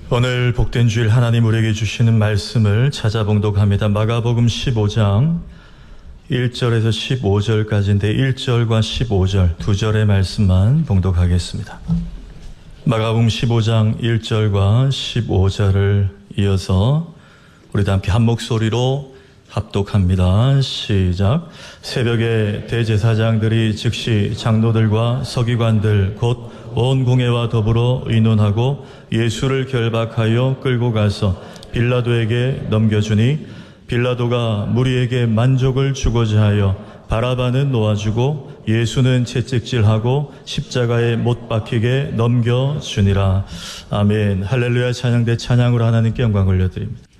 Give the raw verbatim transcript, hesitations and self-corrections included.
오늘 복된 주일 하나님 우리에게 주시는 말씀을 찾아 봉독합니다. 마가복음 십오 장 일 절에서 십오 절까지인데 일 절과 십오 절 두 절의 말씀만 봉독하겠습니다. 마가복음 십오 장 일 절과 십오 절을 이어서 우리 다 함께 한 목소리로 합독합니다. 시작. 새벽에 대제사장들이 즉시 장로들과 서기관들 곧 온 궁예와 더불어 의논하고 예수를 결박하여 끌고 가서 빌라도에게 넘겨주니 빌라도가 무리에게 만족을 주고자 하여 바라바는 놓아주고 예수는 채찍질하고 십자가에 못 박히게 넘겨주니라. 아멘. 할렐루야. 찬양대 찬양으로 하나님께 영광 올려드립니다.